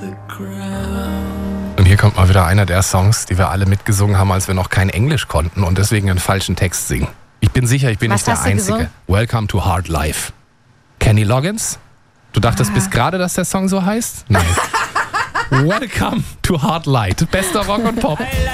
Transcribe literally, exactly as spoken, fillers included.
Und hier kommt mal wieder einer der Songs, die wir alle mitgesungen haben, als wir noch kein Englisch konnten und deswegen einen falschen Text singen. Ich bin sicher, ich bin Was nicht der hast du Einzige. gesungen? Welcome to Hard Life. Kenny Loggins? Du dachtest Ah. bis gerade, dass der Song so heißt? Nein. Welcome to Hard Light. Bester Rock und Pop.